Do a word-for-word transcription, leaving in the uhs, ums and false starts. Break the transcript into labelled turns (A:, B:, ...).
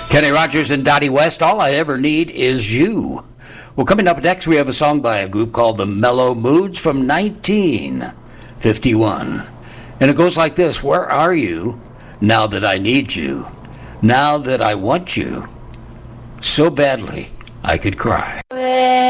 A: Kenny Rogers and Dottie West, All I Ever Need Is You. Well, coming up next, we have a song by a group called the Mellow Moods from nineteen fifty-one. And it goes like this: where are you now that I need you? Now that I want you so badly I could cry.